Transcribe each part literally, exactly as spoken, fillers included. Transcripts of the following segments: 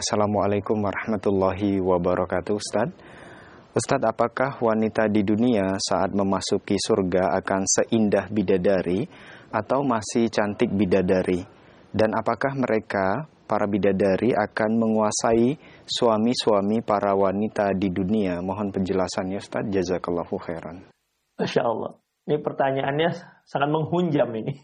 Assalamualaikum warahmatullahi wabarakatuh, Ustaz. Ustaz, apakah wanita di dunia saat memasuki surga akan seindah bidadari atau masih cantik bidadari? Dan apakah mereka, para bidadari, akan menguasai suami-suami para wanita di dunia? Mohon penjelasannya, Ustaz. Jazakallahu khairan. Masya Allah. Ini pertanyaannya sangat menghunjam ini.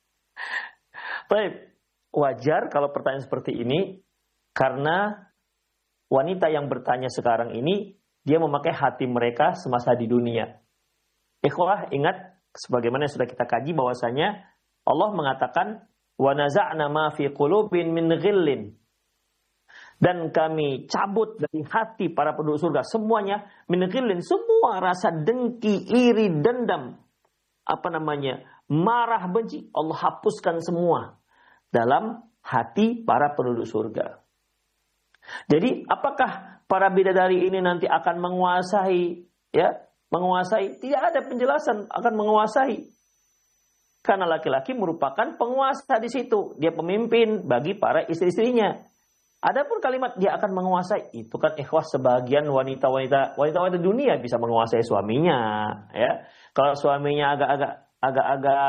Baik, wajar kalau pertanyaan seperti ini, karena wanita yang bertanya sekarang ini, dia memakai hati mereka semasa di dunia. Ikhwah, ingat, sebagaimana yang sudah kita kaji bahwasanya Allah mengatakan, wa naza'na ma fi qulubin min ghillin. Dan kami cabut dari hati para penduduk surga semuanya, min ghillin, semua rasa dengki, iri, dendam, apa namanya, marah, benci, Allah hapuskan semua dalam hati para penduduk surga. Jadi apakah para bidadari ini nanti akan menguasai, ya, menguasai? Tidak ada penjelasan akan menguasai. Karena laki-laki merupakan penguasa di situ, dia pemimpin bagi para istri-istrinya. Adapun kalimat dia akan menguasai, itu kan ikhwah sebagian wanita-wanita wanita-wanita dunia bisa menguasai suaminya, ya. Kalau suaminya agak-agak agak-agak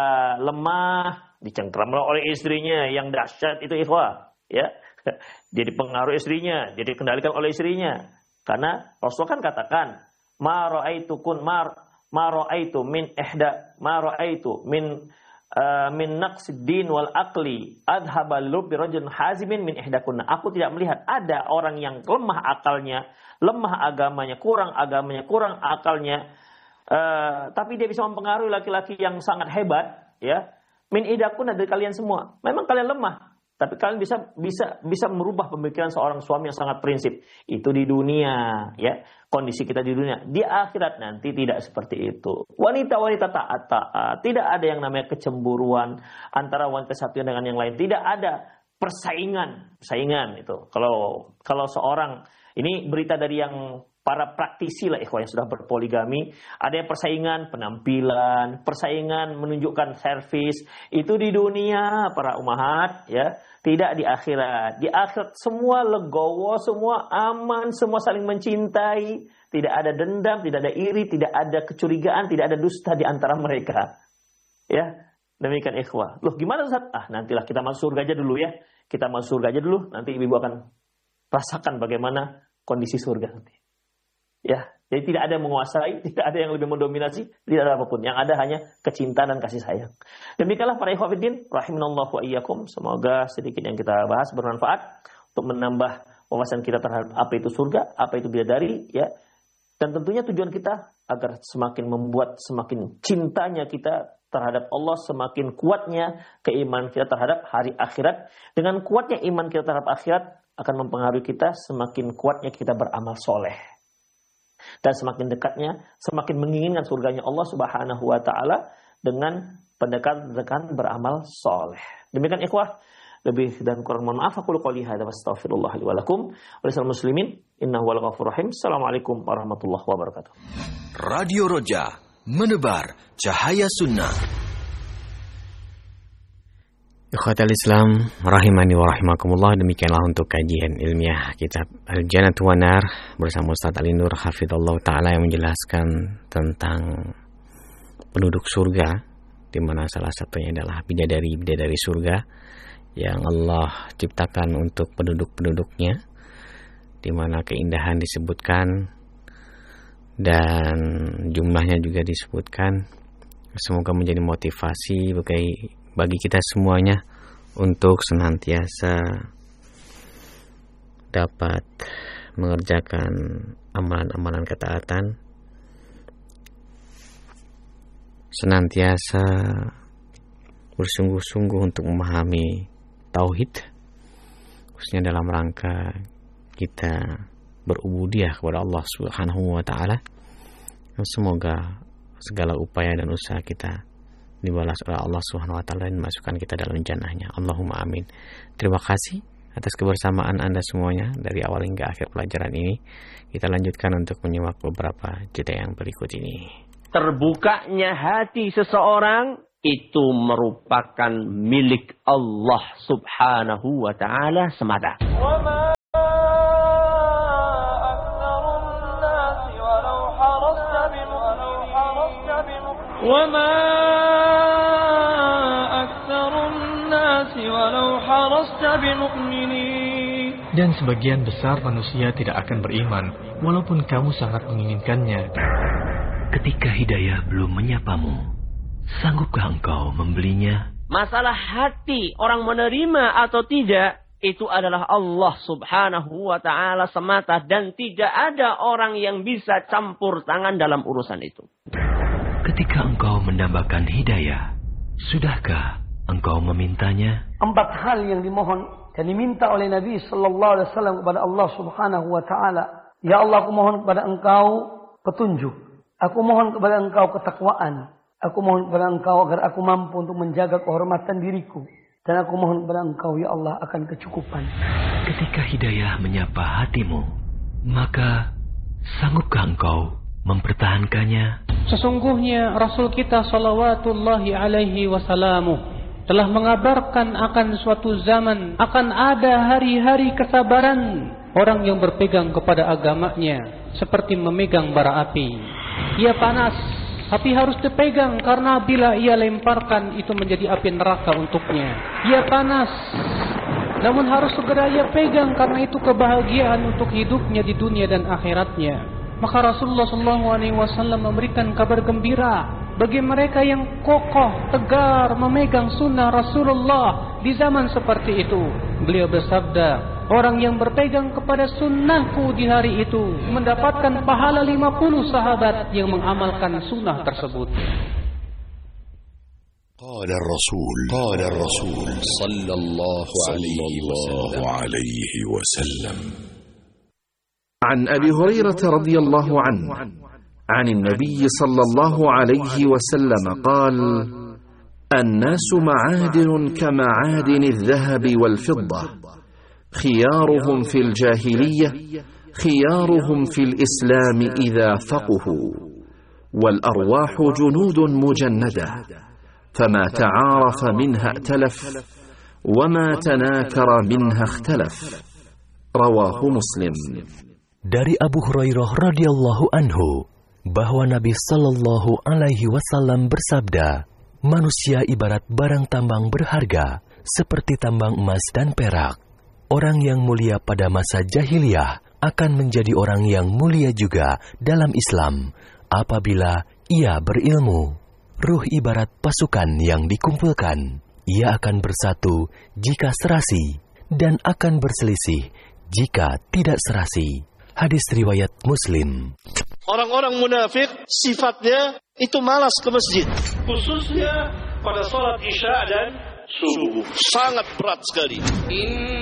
lemah, dicengkram oleh istrinya yang dahsyat itu ikhwah, ya. Jadi pengaruh istrinya, jadi kendalikan oleh istrinya. Karena Rasul kan katakan, ma ra'aitu kun mar ma ra'aitu min ihda ma ra'aitu min uh, min naqsid din wal aqli adhaba lubbi rajulin hazimin min ihdakunna. Aku tidak melihat ada orang yang lemah akalnya, lemah agamanya, kurang agamanya, kurang akalnya, uh, tapi dia bisa mempengaruhi laki-laki yang sangat hebat, ya. Min ihdakunna, dari kalian semua. Memang kalian lemah, tapi kalian bisa bisa bisa merubah pemikiran seorang suami yang sangat prinsip. Itu di dunia, ya. Kondisi kita di dunia. Di akhirat nanti tidak seperti itu. Wanita-wanita taat-taat, tidak ada yang namanya kecemburuan antara wanita satu dengan yang lain. Tidak ada persaingan, persaingan itu. Kalau kalau seorang, ini berita dari yang para praktisi lah ikhwan yang sudah berpoligami, ada yang persaingan penampilan, persaingan menunjukkan servis, itu di dunia para umahat, ya, tidak di akhirat. Di akhirat semua legowo, semua aman, semua saling mencintai, tidak ada dendam, tidak ada iri, tidak ada kecurigaan, tidak ada dusta di antara mereka. Ya, demikian ikhwah. Loh, gimana Ustaz? Ah, nantilah kita masuk surga aja dulu ya. Kita masuk surga aja dulu, nanti ibu akan rasakan bagaimana kondisi surga nanti. Ya, jadi tidak ada yang menguasai, tidak ada yang lebih mendominasi, tidak ada apapun. Yang ada hanya kecintaan dan kasih sayang. Demikianlah para ikhwah fiddin, rahimanallahu wa iyyakum. Semoga sedikit yang kita bahas bermanfaat untuk menambah wawasan kita terhadap apa itu surga, apa itu bidadari, ya. Dan tentunya tujuan kita agar semakin membuat semakin cintanya kita terhadap Allah, semakin kuatnya keimanan kita terhadap hari akhirat. Dengan kuatnya iman kita terhadap akhirat akan mempengaruhi kita, semakin kuatnya kita beramal soleh. Dan semakin dekatnya, semakin menginginkan surganya Allah Subhanahu wa ta'ala dengan pendekatan beramal soleh. Demikian ikhwah, lebih dan kurang mohon maaf. Aku qouli hadza wa astaghfirullah li wa lakum wa lisal muslimin innahu wal ghafurur rahim. Assalamualaikum warahmatullahi wabarakatuh. Radio Roja, menebar cahaya sunnah. Ikhwatal Islam rahimani wa rahimakumullah, demikianlah untuk kajian ilmiah kitab Al-Jannatu wan Nar bersama Ustaz Ali Nur hafizallahu taala yang menjelaskan tentang penduduk surga, di mana salah satunya adalah bidadari-bidadari surga yang Allah ciptakan untuk penduduk-penduduknya, di mana keindahan disebutkan dan jumlahnya juga disebutkan. Semoga menjadi motivasi bagi bagi kita semuanya untuk senantiasa dapat mengerjakan amalan-amalan ketaatan, senantiasa bersungguh-sungguh untuk memahami tauhid, khususnya dalam rangka kita berubudiyah kepada Allah Subhanahu wa taala. Semoga segala upaya dan usaha kita dibalas oleh Allah Subhanahu wa taala dan masukkan kita dalam jannahnya. Allahumma amin. Terima kasih atas kebersamaan Anda semuanya dari awal hingga akhir pelajaran ini. Kita lanjutkan untuk menyimak beberapa jeda yang berikut ini. Terbukanya hati seseorang itu merupakan milik Allah Subhanahu wa taala semata. وما أكثر الناس ولو حرصت بمؤمنين. Dan sebagian besar manusia tidak akan beriman walaupun kamu sangat menginginkannya. Ketika hidayah belum menyapamu, sanggupkah engkau membelinya? Masalah hati orang menerima atau tidak, itu adalah Allah subhanahu wa ta'ala semata. Dan tidak ada orang yang bisa campur tangan dalam urusan itu. Ketika engkau mendambakan hidayah, sudahkah engkau memintanya? Empat hal yang dimohon dan diminta oleh Nabi sallallahu alaihi wasallam kepada Allah subhanahu wa ta'ala. Ya Allah, aku mohon kepada engkau petunjuk. Aku mohon kepada engkau ketakwaan. Aku mohon kepada engkau agar aku mampu untuk menjaga kehormatan diriku. Dan aku mohon kepada engkau, ya Allah, akan kecukupan. Ketika hidayah menyapa hatimu, maka sanggupkah engkau mempertahankannya? Sesungguhnya Rasul kita salawatullahi alaihi wasallamu telah mengabarkan akan suatu zaman akan ada hari-hari kesabaran orang yang berpegang kepada agamanya seperti memegang bara api. Ia panas, api harus dipegang karena bila ia lemparkan itu menjadi api neraka untuknya. Ia panas, namun harus segera ia pegang karena itu kebahagiaan untuk hidupnya di dunia dan akhiratnya. Maka Rasulullah shallallahu alaihi wasallam memberikan kabar gembira bagi mereka yang kokoh, tegar memegang sunnah Rasulullah di zaman seperti itu. Beliau bersabda, orang yang berpegang kepada sunnahku di hari itu mendapatkan pahala lima puluh sahabat yang mengamalkan sunnah tersebut. قال الرسول قال الرسول صلى الله عليه وسلم عن أبي هريرة رضي الله عنه عن النبي صلى الله عليه وسلم قال: الناس معادن كمعادن الذهب والفضة، خيارهم في الجاهلية خيارهم في الإسلام إذا فقهوا، والأرواح جنود مجندة، فما تعارف منها ائتلف، وما تناكر منها اختلف. رواه مسلم. Dari Abu Hurairah radhiyallahu anhu bahwa Nabi sallallahu alaihi wasallam bersabda, manusia ibarat barang tambang berharga seperti tambang emas dan perak. Orang yang mulia pada masa jahiliyah akan menjadi orang yang mulia juga dalam Islam apabila ia berilmu. Ruh ibarat pasukan yang dikumpulkan. Ia akan bersatu jika serasi dan akan berselisih jika tidak serasi. Hadis riwayat Muslim. Orang-orang munafik sifatnya itu malas ke masjid, khususnya pada salat Isya dan subuh. Sangat berat sekali.